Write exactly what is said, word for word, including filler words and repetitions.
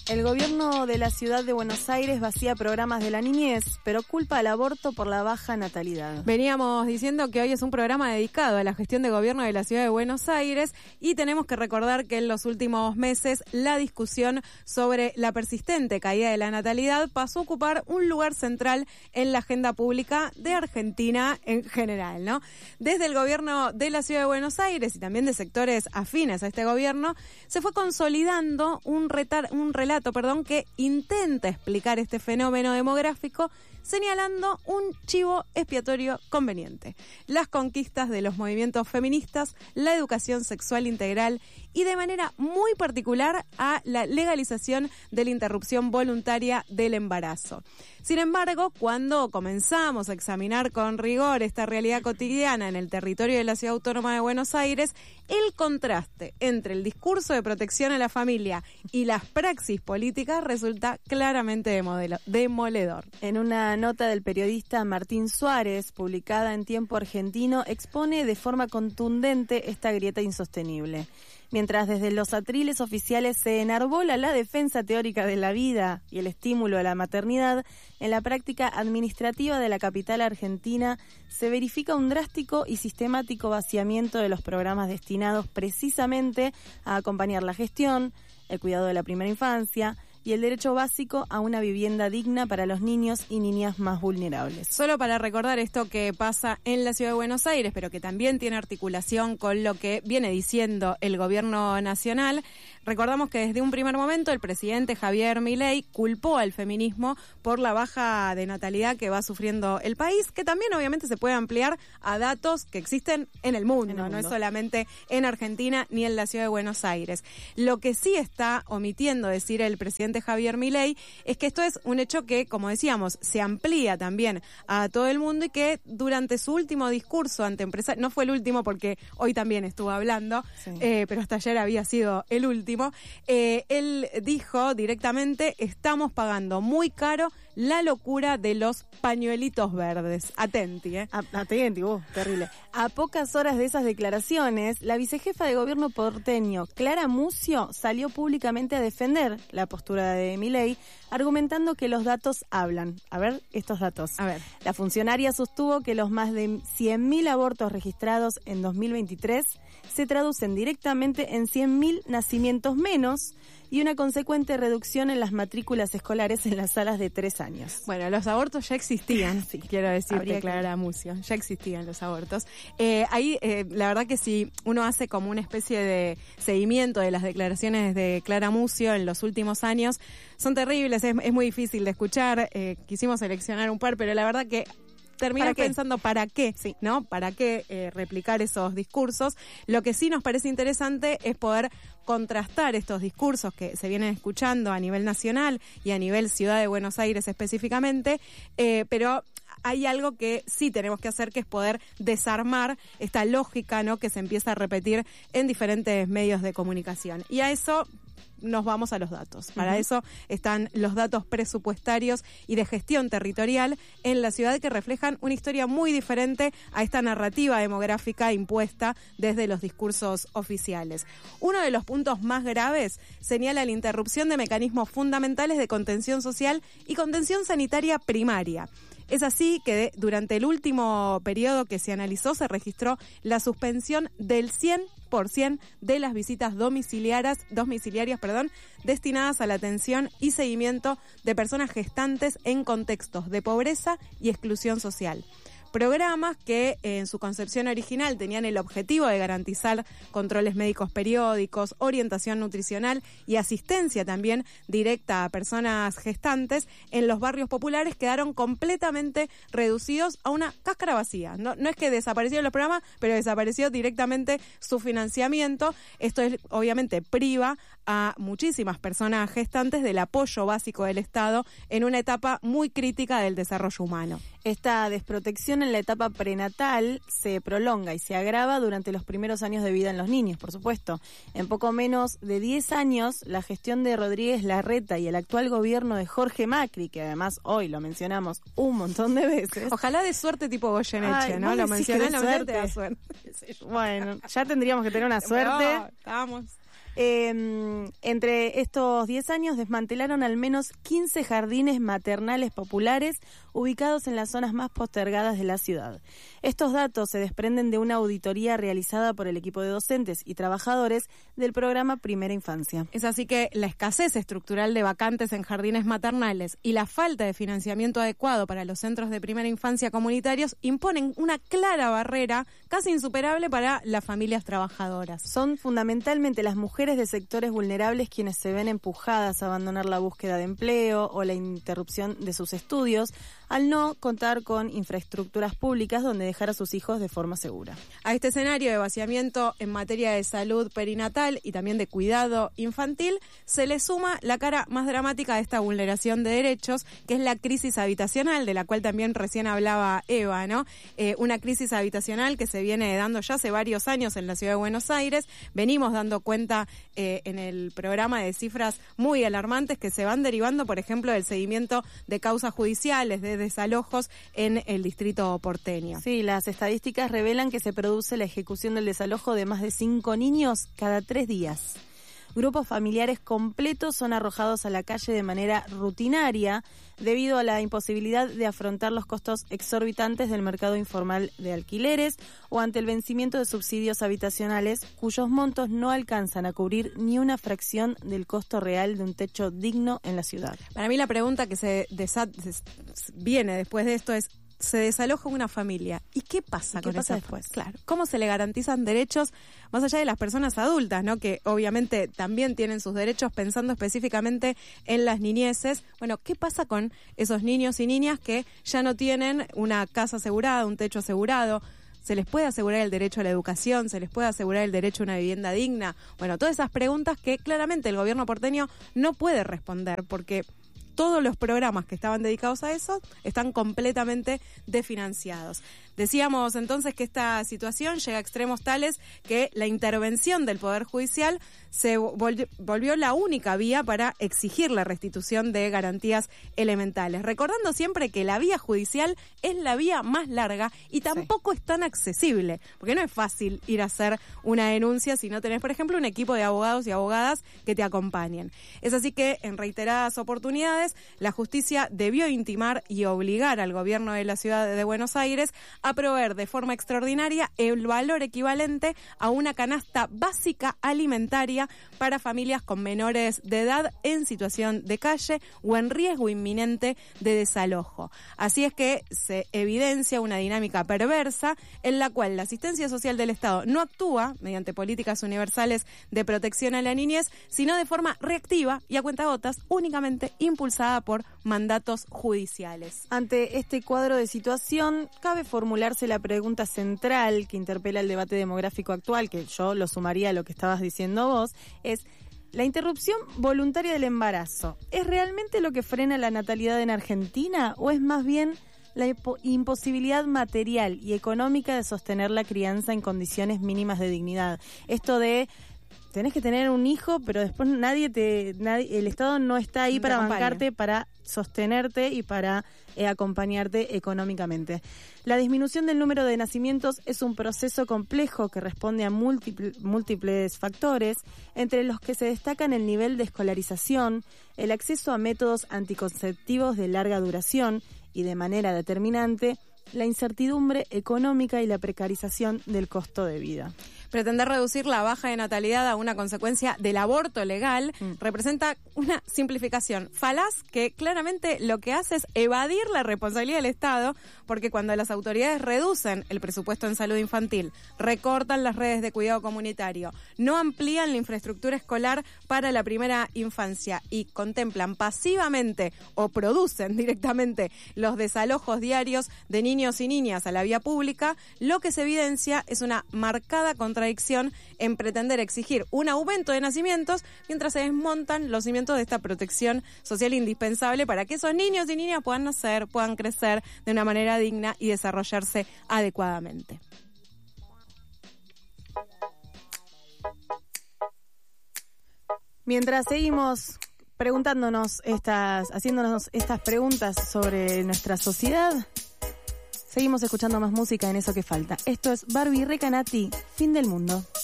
El gobierno de la ciudad de Buenos Aires vacía programas de la niñez, pero culpa al aborto por la baja natalidad. Veníamos diciendo que hoy es un programa dedicado a la gestión de gobierno de la ciudad de Buenos Aires y tenemos que recordar que en los últimos meses la discusión sobre la persistente caída de la natalidad pasó a ocupar un lugar central en la agenda pública de Argentina en general, ¿no? Desde el gobierno de la ciudad de Buenos Aires y también de sectores afines a este gobierno, se fue consolidando un, retar- un relato perdón, que intenta explicar este fenómeno demográfico señalando un chivo expiatorio conveniente: las conquistas de los movimientos feministas, la educación sexual integral y de manera muy particular a la legalización de la interrupción voluntaria del embarazo. Sin embargo, cuando comenzamos a examinar con rigor esta realidad cotidiana en el territorio de la Ciudad Autónoma de Buenos Aires, el contraste entre el discurso de protección a la familia y las praxis políticas resulta claramente demodelo- demoledor. En una nota del periodista Martín Suárez, publicada en Tiempo Argentino, expone de forma contundente esta grieta insostenible. Mientras desde los atriles oficiales se enarbola la defensa teórica de la vida y el estímulo a la maternidad, en la práctica administrativa de la capital argentina se verifica un drástico y sistemático vaciamiento de los programas destinados precisamente a acompañar la gestión, el cuidado de la primera infancia y el derecho básico a una vivienda digna para los niños y niñas más vulnerables. Solo para recordar esto que pasa en la Ciudad de Buenos Aires, pero que también tiene articulación con lo que viene diciendo el gobierno nacional, recordamos que desde un primer momento el presidente Javier Milei culpó al feminismo por la baja de natalidad que va sufriendo el país, que también obviamente se puede ampliar a datos que existen en el mundo, en el mundo. No es solamente en Argentina ni en la Ciudad de Buenos Aires. Lo que sí está omitiendo decir el presidente Javier Milei es que esto es un hecho que, como decíamos, se amplía también a todo el mundo y que durante su último discurso ante empresarios, no fue el último porque hoy también estuvo hablando, sí. eh, pero hasta ayer había sido el último, eh, él dijo directamente: estamos pagando muy caro la locura de los pañuelitos verdes. Atenti, ¿eh? A- atenti, vos, terrible. A pocas horas de esas declaraciones, la vicejefa de gobierno porteño, Clara Mucio, salió públicamente a defender la postura de Milei, argumentando que los datos hablan. A ver, estos datos. A ver. La funcionaria sostuvo que los más de cien mil abortos registrados en dos mil veintitrés se traducen directamente en cien mil nacimientos menos y una consecuente reducción en las matrículas escolares en las salas de tres años. Bueno, los abortos ya existían, sí, quiero decirte, Clara Mucio, ya existían los abortos. Eh, ahí, eh, la verdad que si uno hace como una especie de seguimiento de las declaraciones de Clara Mucio en los últimos años, son terribles, es, es muy difícil de escuchar, eh, quisimos seleccionar un par, pero la verdad que terminas pensando para qué, sí, ¿no? Para qué eh, replicar esos discursos. Lo que sí nos parece interesante es poder contrastar estos discursos que se vienen escuchando a nivel nacional y a nivel Ciudad de Buenos Aires específicamente, eh, pero hay algo que sí tenemos que hacer, que es poder desarmar esta lógica, ¿no?, que se empieza a repetir en diferentes medios de comunicación. Y a eso nos vamos a los datos. Para uh-huh. eso están los datos presupuestarios y de gestión territorial en la ciudad, que reflejan una historia muy diferente a esta narrativa demográfica impuesta desde los discursos oficiales. Uno de los puntos más graves señala la interrupción de mecanismos fundamentales de contención social y contención sanitaria primaria. Es así que de, durante el último periodo que se analizó se registró la suspensión del cien por ciento de las visitas domiciliarias, domiciliarias, perdón, destinadas a la atención y seguimiento de personas gestantes en contextos de pobreza y exclusión social. Programas que en su concepción original tenían el objetivo de garantizar controles médicos periódicos, orientación nutricional y asistencia también directa a personas gestantes en los barrios populares, quedaron completamente reducidos a una cáscara vacía. No, no es que desaparecieron los programas, pero desapareció directamente su financiamiento. Esto es, obviamente priva a muchísimas personas gestantes del apoyo básico del Estado en una etapa muy crítica del desarrollo humano. Esta desprotección en la etapa prenatal se prolonga y se agrava durante los primeros años de vida en los niños, por supuesto. En poco menos de diez años, la gestión de Rodríguez Larreta y el actual gobierno de Jorge Macri, que además hoy lo mencionamos un montón de veces. Ojalá de suerte tipo Goyeneche, ¿no? Lo mencioné, lo mencioné, te da suerte. Bueno, ya tendríamos que tener una suerte. No, estábamos... Eh, entre estos diez años desmantelaron al menos quince jardines maternales populares ubicados en las zonas más postergadas de la ciudad. Estos datos se desprenden de una auditoría realizada por el equipo de docentes y trabajadores del programa Primera Infancia. Es así que la escasez estructural de vacantes en jardines maternales y la falta de financiamiento adecuado para los centros de primera infancia comunitarios imponen una clara barrera casi insuperable para las familias trabajadoras. Son fundamentalmente las mujeres de sectores vulnerables quienes se ven empujadas a abandonar la búsqueda de empleo o la interrupción de sus estudios al no contar con infraestructuras públicas donde dejar a sus hijos de forma segura. A este escenario de vaciamiento en materia de salud perinatal y también de cuidado infantil se le suma la cara más dramática de esta vulneración de derechos, que es la crisis habitacional, de la cual también recién hablaba Eva, ¿no? Eh, una crisis habitacional que se viene dando ya hace varios años en la ciudad de Buenos Aires. Venimos dando cuenta eh, en el programa de cifras muy alarmantes que se van derivando, por ejemplo, del seguimiento de causas judiciales, de desalojos en el distrito porteño. Sí, las estadísticas revelan que se produce la ejecución del desalojo de más de cinco niños cada tres días. Grupos familiares completos son arrojados a la calle de manera rutinaria debido a la imposibilidad de afrontar los costos exorbitantes del mercado informal de alquileres o ante el vencimiento de subsidios habitacionales cuyos montos no alcanzan a cubrir ni una fracción del costo real de un techo digno en la ciudad. Para mí la pregunta que se desat- viene después de esto es: se desaloja una familia, ¿y qué pasa ¿Y con qué pasa esa después? Claro, ¿cómo se le garantizan derechos más allá de las personas adultas, ¿no? Que obviamente también tienen sus derechos, pensando específicamente en las niñeces? Bueno, ¿qué pasa con esos niños y niñas que ya no tienen una casa asegurada, un techo asegurado? ¿Se les puede asegurar el derecho a la educación? ¿Se les puede asegurar el derecho a una vivienda digna? Bueno, todas esas preguntas que claramente el gobierno porteño no puede responder, porque todos los programas que estaban dedicados a eso están completamente desfinanciados. Decíamos entonces que esta situación llega a extremos tales que la intervención del Poder Judicial se volvió, volvió la única vía para exigir la restitución de garantías elementales. Recordando siempre que la vía judicial es la vía más larga y tampoco sí. es tan accesible, porque no es fácil ir a hacer una denuncia si no tenés, por ejemplo, un equipo de abogados y abogadas que te acompañen. Es así que en reiteradas oportunidades la justicia debió intimar y obligar al gobierno de la ciudad de Buenos Aires a proveer de forma extraordinaria el valor equivalente a una canasta básica alimentaria para familias con menores de edad en situación de calle o en riesgo inminente de desalojo. Así es que se evidencia una dinámica perversa en la cual la asistencia social del Estado no actúa mediante políticas universales de protección a la niñez, sino de forma reactiva y a cuentagotas, únicamente impulsada por mandatos judiciales. Ante este cuadro de situación, cabe formularse la pregunta central que interpela el debate demográfico actual, que yo lo sumaría a lo que estabas diciendo vos, es: ¿la interrupción voluntaria del embarazo es realmente lo que frena la natalidad en Argentina o es más bien la imposibilidad material y económica de sostener la crianza en condiciones mínimas de dignidad? Esto de tenés que tener un hijo, pero después nadie te, nadie, el Estado no está ahí para bancarte, para sostenerte y para eh, acompañarte económicamente. La disminución del número de nacimientos es un proceso complejo que responde a múltiple, múltiples factores, entre los que se destacan el nivel de escolarización, el acceso a métodos anticonceptivos de larga duración y, de manera determinante, la incertidumbre económica y la precarización del costo de vida. Pretender reducir la baja de natalidad a una consecuencia del aborto legal mm. representa una simplificación falaz que claramente lo que hace es evadir la responsabilidad del Estado, porque cuando las autoridades reducen el presupuesto en salud infantil, recortan las redes de cuidado comunitario, no amplían la infraestructura escolar para la primera infancia y contemplan pasivamente o producen directamente los desalojos diarios de niños y niñas a la vía pública, lo que se evidencia es una marcada contradicción en pretender exigir un aumento de nacimientos mientras se desmontan los cimientos de esta protección social indispensable para que esos niños y niñas puedan nacer, puedan crecer de una manera digna y desarrollarse adecuadamente. Mientras seguimos preguntándonos estas, haciéndonos estas preguntas sobre nuestra sociedad, seguimos escuchando más música en Eso que Falta. Esto es Barbie Recanati, Fin del Mundo.